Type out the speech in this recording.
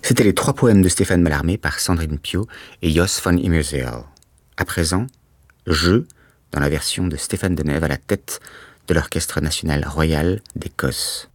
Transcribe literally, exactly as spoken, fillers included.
C'étaient les trois poèmes de Stéphane Mallarmé par Sandrine Piau et Jos van Immerseel. À présent, Je, dans la version de Stéphane Denève à la tête de l'Orchestre national royal d'Écosse.